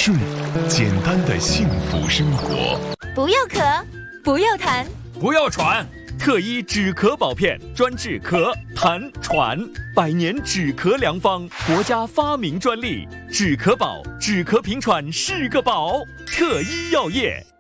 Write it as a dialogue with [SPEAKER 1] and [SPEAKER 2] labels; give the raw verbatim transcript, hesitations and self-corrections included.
[SPEAKER 1] 睡，简单的幸福生活。
[SPEAKER 2] 不要咳，不要痰，
[SPEAKER 3] 不要喘。特医止咳宝片，专治咳、痰、喘，百年止咳良方，国家发明专利。止咳宝，止咳平喘是个宝。特医药业。